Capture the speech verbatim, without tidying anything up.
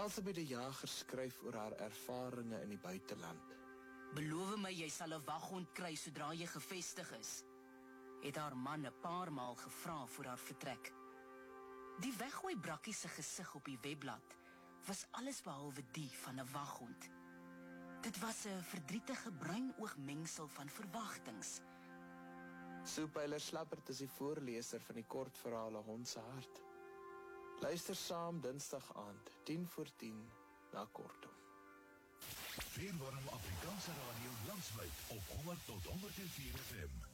Elsabie de Jager skryf oor haar ervarings in die buiteland. Beloof my jy sal 'n waghond kry sodra jy gevestig is, het haar man 'n paar maal gevra voor haar vertrek. Die weggooi brakkie se gesig op die webblad was alles behalwe die van 'n waghond. Dit was 'n verdrietige bruinoogmengsel van verwagtings. Sue Pyler Slabbert is die voorleser van die kortverhale Hond se Hart. Luister saam Dinsdag aand, tien voor tien, na Kortom. Veerwarm Afrikaanse radio landwyd op honderd tot honderd en vier F M.